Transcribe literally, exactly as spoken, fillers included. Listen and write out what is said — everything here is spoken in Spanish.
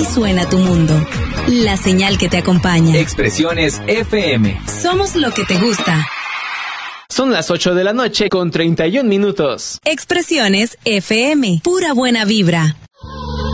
suena tu mundo. La señal que te acompaña. Expresiones F M. Somos lo que te gusta. Son las ocho de la noche con treinta y un minutos. Expresiones F M. Pura buena vibra.